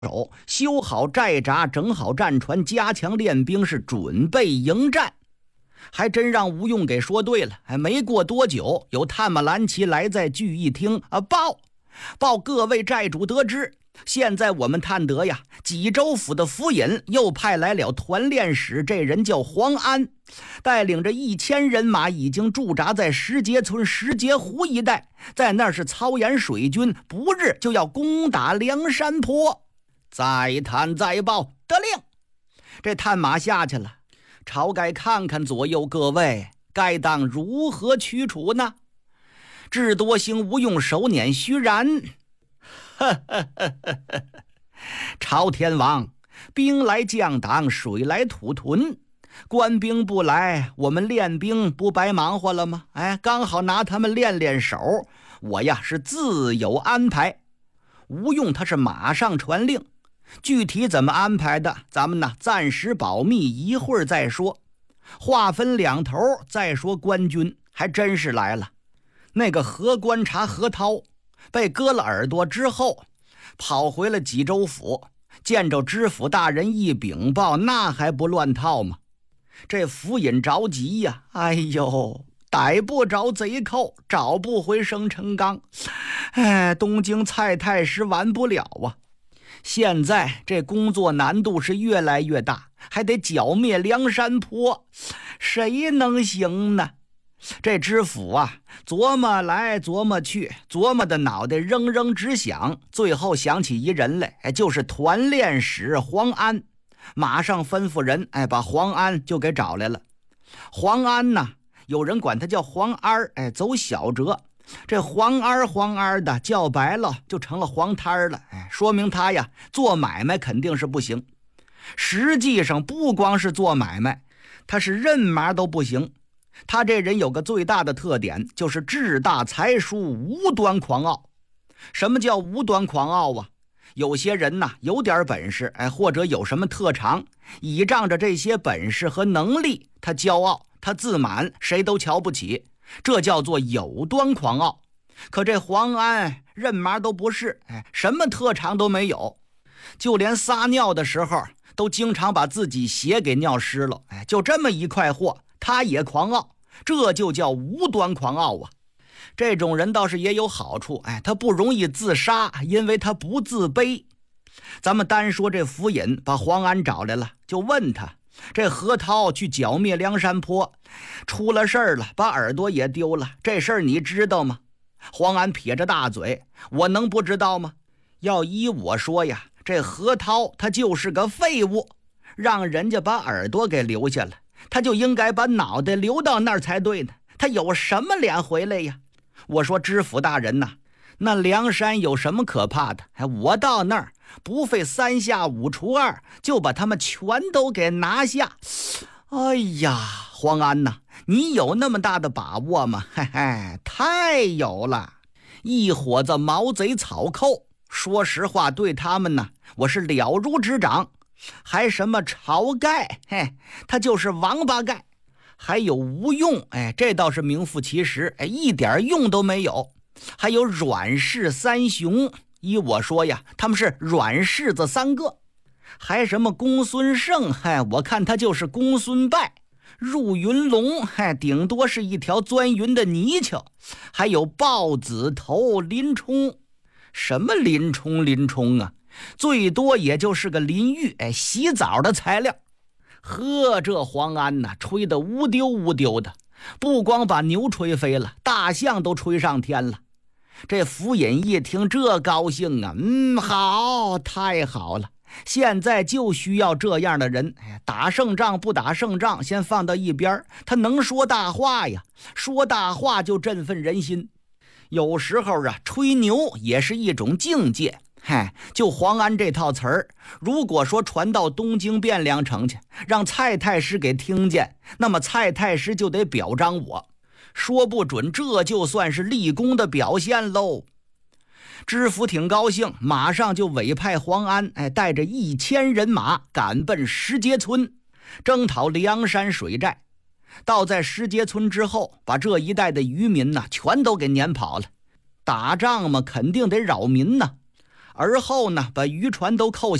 手，修好寨闸，整好战船，加强练兵，是准备迎战。还真让吴用给说对了。没过多久，有探马蓝旗来在聚义厅报各位寨主得知，现在我们探得呀，济州府的府尹又派来了团练使，这人叫黄安，带领着1000人马，已经驻扎在石碣村石碣湖一带，在那儿是操演水军，不日就要攻打梁山坡。再探再报，得令。这探马下去了，晁盖看看左右各位，该当如何取处呢？智多星吴用手捻虚髯，朝天王，兵来将挡，水来土屯，官兵不来，我们练兵不白忙活了吗？刚好拿他们练练手，我呀是自有安排。吴用他是马上传令，具体怎么安排的，咱们呢暂时保密，一会儿再说。话分两头，再说官军还真是来了。那个何观察何涛被割了耳朵之后，跑回了济州府，见着知府大人一禀报，那还不乱套吗？这府尹着急呀，哎呦，逮不着贼寇，找不回生辰纲，东京蔡太师完不了啊！现在这工作难度是越来越大，还得剿灭梁山坡，谁能行呢？这知府啊，琢磨来琢磨去，琢磨的脑袋扔扔直响，最后想起一人来，就是团练使黄安，马上吩咐人，把黄安就给找来了。黄安呢，有人管他叫黄安，走小折，这黄安的叫白了就成了黄摊了，说明他呀做买卖肯定是不行。实际上不光是做买卖，他是任麻都不行。他这人有个最大的特点，就是志大才疏，无端狂傲。什么叫无端狂傲啊？有些人呐，有点本事，或者有什么特长，倚仗着这些本事和能力，他骄傲，他自满，谁都瞧不起，这叫做有端狂傲。可这黄安任麻都不是，什么特长都没有，就连撒尿的时候都经常把自己鞋给尿湿了，就这么一块货，他也狂傲，这就叫无端狂傲啊！这种人倒是也有好处，他不容易自杀，因为他不自卑。咱们单说这府尹把黄安找来了，就问他，这何涛去剿灭梁山坡，出了事儿了，把耳朵也丢了，这事儿你知道吗？黄安撇着大嘴，我能不知道吗？要依我说呀，这何涛他就是个废物，让人家把耳朵给留下了，他就应该把脑袋留到那儿才对呢，他有什么脸回来呀？我说知府大人呐，那梁山有什么可怕的？我到那儿不费3下5除2就把他们全都给拿下。哎呀，黄安呐，你有那么大的把握吗？太有了！一伙子毛贼草寇，说实话对他们呢，我是了如指掌。还什么晁盖，他就是王八盖。还有吴用，这倒是名副其实，一点用都没有。还有阮氏三雄，依我说呀，他们是阮氏子3个。还什么公孙胜，我看他就是公孙败。入云龙，顶多是一条钻云的泥鳅。还有豹子头林冲，什么林冲啊，最多也就是个淋浴洗澡的材料。这黄安呐，吹得乌丢乌丢的，不光把牛吹飞了，大象都吹上天了。这府尹一听这高兴啊，好，太好了，现在就需要这样的人。打胜仗不打胜仗先放到一边，他能说大话呀，说大话就振奋人心。有时候啊，吹牛也是一种境界。就黄安这套词儿，如果说传到东京汴梁城去，让蔡太师给听见，那么蔡太师就得表彰我，说不准这就算是立功的表现喽。知府挺高兴，马上就委派黄安，带着1000人马赶奔石碣村，征讨梁山水寨。到在石碣村之后，把这一带的渔民全都给撵跑了。打仗嘛，肯定得扰民呢。 而后呢，把渔船都扣